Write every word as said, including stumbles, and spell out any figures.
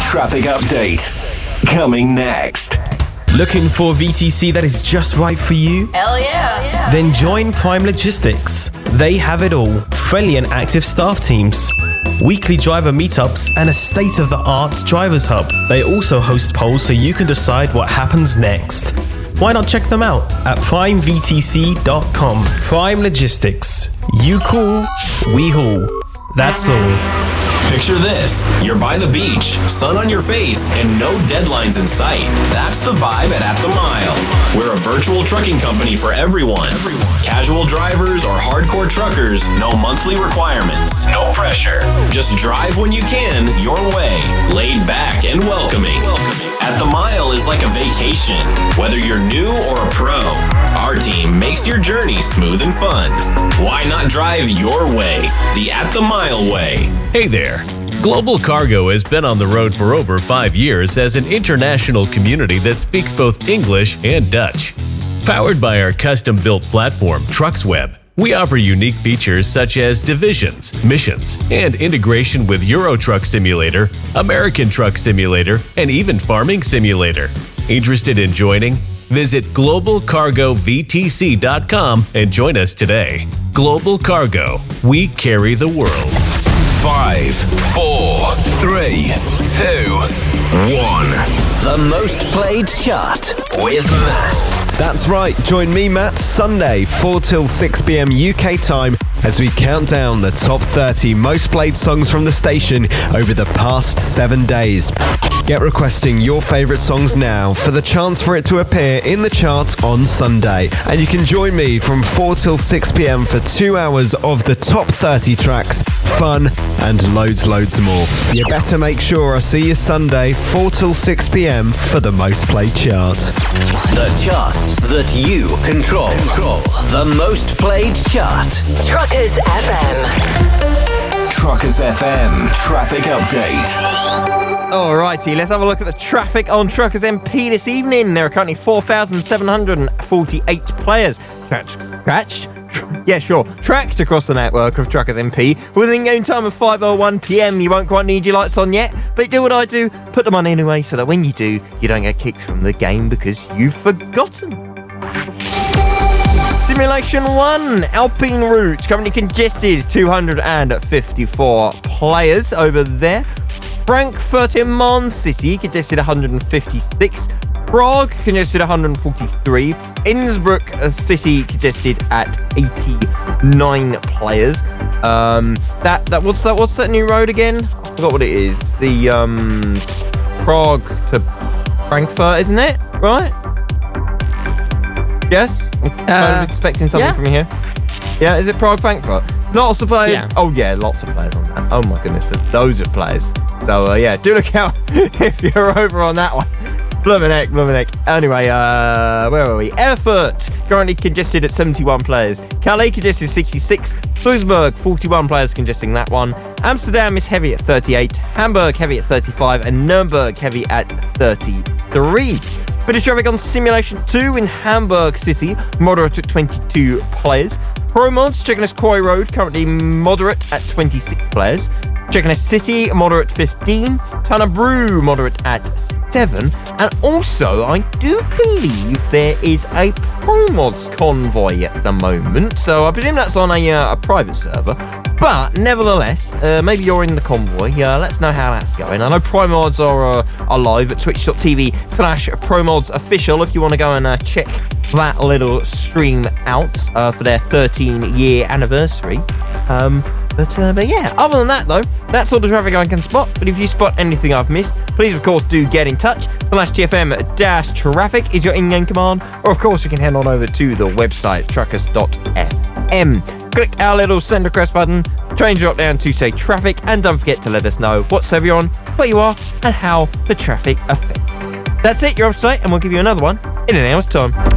traffic update. Coming next. Looking for a V T C that is just right for you? Hell yeah. yeah. Then join Prime Logistics. They have it all. Friendly and active staff teams, weekly driver meetups, and a state-of-the-art drivers hub. They also host polls so you can decide what happens next. Why not check them out at prime v t c dot com. Prime Logistics. You cool, we haul. That's all. Picture this. You're by the beach, sun on your face, and no deadlines in sight. That's the vibe at At The Mile. We're a virtual trucking company for everyone. everyone. Casual drivers or hardcore truckers, no monthly requirements, no pressure. Just drive when you can, your way. Laid back and welcoming. welcoming. At The Mile is like a vacation. Whether you're new or a pro, our team makes your journey smooth and fun. Why not drive your way? The At The Mile way. Hey there. Global Cargo has been on the road for over five years as an international community that speaks both English and Dutch. Powered by our custom-built platform, TrucksWeb, we offer unique features such as divisions, missions, and integration with Euro Truck Simulator, American Truck Simulator, and even Farming Simulator. Interested in joining? Visit global cargo v t c dot com and join us today. Global Cargo, we carry the world. Five, four, three, two, one. The most played chart with Matt. That's right, join me, Matt, Sunday, four till six p.m. U K time as we count down the top thirty most played songs from the station over the past seven days. Get requesting your favourite songs now for the chance for it to appear in the chart on Sunday. And you can join me from four till six p.m. for two hours of the top thirty tracks, fun, and loads, loads more. You better make sure I see you Sunday, four till six p.m. for the most played chart. The charts that you control. control. The most played chart. Truckers F M. Truckers F M traffic update. Alrighty, let's have a look at the traffic on Truckers M P this evening. There are currently four thousand seven hundred forty-eight players. Tracked, tracked, yeah, sure, tracked across the network of Truckers M P. Within game time of five oh one p.m, you won't quite need your lights on yet, but do what I do, put them on anyway, so that when you do, you don't get kicked from the game because you've forgotten. Simulation one, Alpine Route, currently congested, two hundred fifty-four players over there. Frankfurt in Mon City, congested one hundred fifty-six. Prague, congested one hundred forty-three. Innsbruck City, congested at eighty-nine players. Um, that that what's that? What's that new road again? I forgot what it is. The um, Prague to Frankfurt, isn't it? Right? Yes. I'm Uh, expecting something yeah. from here. Yeah, is it Prague Frankfurt? Lots of players. Yeah. Oh yeah, lots of players on that. Oh my goodness, there's loads of players. So uh, yeah, do look out if you're over on that one. Bloomin' heck, bloomin' heck. Anyway, uh, where are we? Erfurt, currently congested at seventy-one players. Calais congested sixty-six. Duisburg, forty-one players congesting that one. Amsterdam is heavy at thirty-eight. Hamburg heavy at thirty-five. And Nuremberg heavy at thirty-three. British traffic on Simulation two in Hamburg City, moderate at twenty-two players. Promods, Checkeness Quarry Road, currently moderate at twenty-six players. Checkeness City, moderate fifteen. Turner Brew, moderate at seven. And also, I do believe there is a Promods convoy at the moment. So I presume that's on a, uh, a private server. But nevertheless, uh, maybe you're in the convoy. Uh, let us know how that's going. I know Promods are, uh, are live at twitch.tv slash Promods official if you want to go and uh, check that little stream out uh, for their thirteen year anniversary. Um, but, uh, but yeah, other than that though, that's all the traffic I can spot. But if you spot anything I've missed, please of course do get in touch. Slash T F M dash traffic is your in-game command. Or of course you can head on over to the website truckers dot f m. Click our little send request button, change drop down to say traffic, and don't forget to let us know what server you're on, where you are, and how the traffic affects. That's it, you're up to date, and we'll give you another one in an hour's time.